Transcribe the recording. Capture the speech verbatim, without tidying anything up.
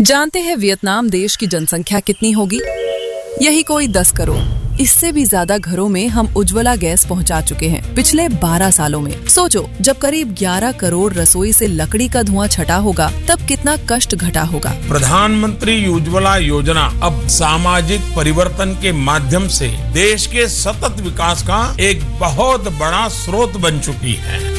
जानते हैं वियतनाम देश की जनसंख्या कितनी होगी? यही कोई दस करोड़। इससे भी ज्यादा घरों में हम उज्ज्वला गैस पहुंचा चुके हैं पिछले बारह सालों में। सोचो, जब करीब ग्यारह करोड़ रसोई से लकड़ी का धुआं छटा होगा, तब कितना कष्ट घटा होगा। प्रधानमंत्री उज्ज्वला योजना अब सामाजिक परिवर्तन के माध्यम से देश के सतत विकास का एक बहुत बड़ा स्रोत बन चुकी है।